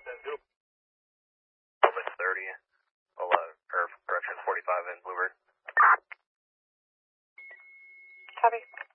Almost 30, or correction, 45 in Bluebird. Copy.